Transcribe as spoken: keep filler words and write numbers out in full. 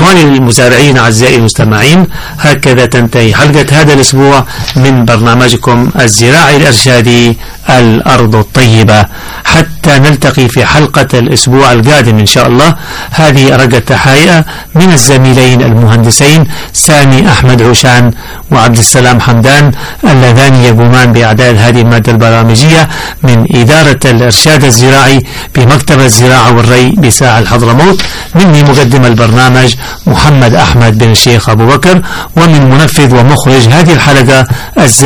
إخواني المزارعين أعزائي المستمعين، هكذا تنتهي حلقة هذا الأسبوع من برنامجكم الزراعي الإرشادي الأرض الطيبة. حتى نلتقي في حلقة الأسبوع القادم إن شاء الله، هذه أرق التحايا من الزميلين المهندسين سامي أحمد عوشان وعبد السلام حمدان، اللذان يقومان بإعداد هذه المادة البرامجية من إدارة الإرشاد الزراعي بمكتب الزراعة والري بساحل حضرموت. مني مقدم البرنامج محمد أحمد بن الشيخ أبو بكر، ومن منفذ ومخرج هذه الحلقة